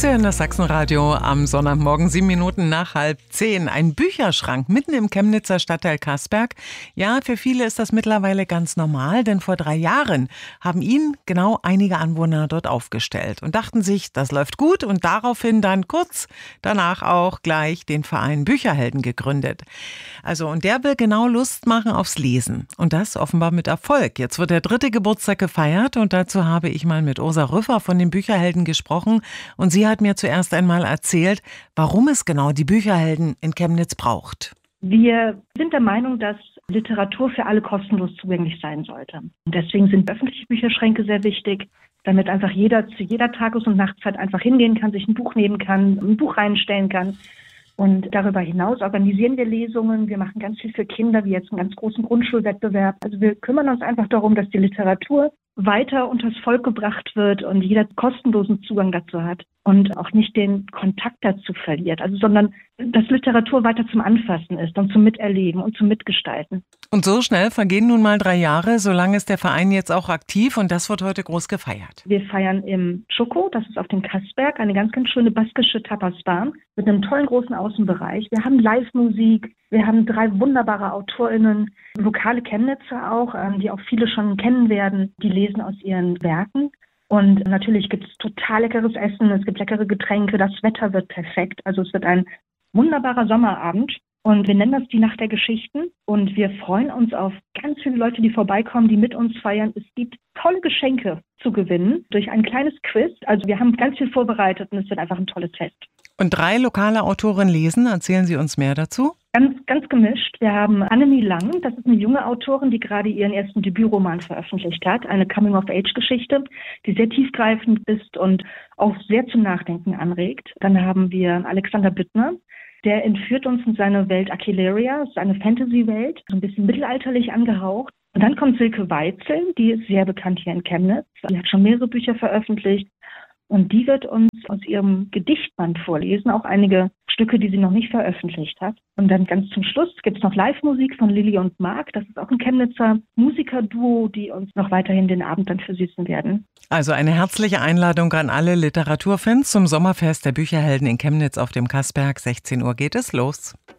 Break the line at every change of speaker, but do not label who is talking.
Sie hören das Sachsenradio am Sonntagmorgen, 7 Minuten nach 9:30. Ein Bücherschrank mitten im Chemnitzer Stadtteil Kasberg. Ja, für viele ist das mittlerweile ganz normal, denn vor 3 Jahren haben ihn genau einige Anwohner dort aufgestellt und dachten sich, das läuft gut, und daraufhin dann kurz danach auch gleich den Verein Bücherhelden gegründet. Und der will genau Lust machen aufs Lesen, und das offenbar mit Erfolg. Jetzt wird der 3. Geburtstag gefeiert, und dazu habe ich mal mit Ursa Rüffer von den Bücherhelden gesprochen, und sie hat mir zuerst einmal erzählt, warum es genau die Bücherhelden in Chemnitz braucht.
Wir sind der Meinung, dass Literatur für alle kostenlos zugänglich sein sollte. Und deswegen sind öffentliche Bücherschränke sehr wichtig, damit einfach jeder zu jeder Tages- und Nachtzeit einfach hingehen kann, sich ein Buch nehmen kann, ein Buch reinstellen kann. Und darüber hinaus organisieren wir Lesungen. Wir machen ganz viel für Kinder, wie jetzt einen ganz großen Grundschulwettbewerb. Also wir kümmern uns einfach darum, dass die Literatur weiter unters Volk gebracht wird und jeder kostenlosen Zugang dazu hat und auch nicht den Kontakt dazu verliert. Sondern dass Literatur weiter zum Anfassen ist und zum Miterleben und zum Mitgestalten.
Und so schnell vergehen nun mal 3 Jahre, so lange ist der Verein jetzt auch aktiv, und das wird heute groß gefeiert.
Wir feiern im Schoko, das ist auf dem Kasberg, eine ganz, ganz schöne baskische Tapasbar mit einem tollen großen Außenbereich. Wir haben Live-Musik, wir haben 3 wunderbare AutorInnen, lokale Chemnitzer auch, die auch viele schon kennen werden, die lesen aus ihren Werken. Und natürlich gibt es total leckeres Essen, es gibt leckere Getränke, das Wetter wird perfekt. Also es wird ein wunderbarer Sommerabend. Und wir nennen das die Nacht der Geschichten, und wir freuen uns auf ganz viele Leute, die vorbeikommen, die mit uns feiern. Es gibt tolle Geschenke zu gewinnen durch ein kleines Quiz. Also wir haben ganz viel vorbereitet, und es wird einfach ein tolles Fest.
Und 3 lokale Autoren lesen. Erzählen Sie uns mehr dazu?
Ganz gemischt. Wir haben Annemie Lang, das ist eine junge Autorin, die gerade ihren ersten Debütroman veröffentlicht hat. Eine Coming-of-Age-Geschichte, die sehr tiefgreifend ist und auch sehr zum Nachdenken anregt. Dann haben wir Alexander Büttner. Der entführt uns in seine Welt Aquilleria, das ist eine Fantasy-Welt, so ein bisschen mittelalterlich angehaucht. Und dann kommt Silke Weitzel, die ist sehr bekannt hier in Chemnitz. Die hat schon mehrere Bücher veröffentlicht. Und die wird uns aus ihrem Gedichtband vorlesen, auch einige Stücke, die sie noch nicht veröffentlicht hat. Und dann ganz zum Schluss gibt es noch Live-Musik von Lilly und Marc. Das ist auch ein Chemnitzer Musikerduo, die uns noch weiterhin den Abend dann versüßen werden.
Also eine herzliche Einladung an alle Literaturfans zum Sommerfest der Bücherhelden in Chemnitz auf dem Kasberg. 16 Uhr geht es los.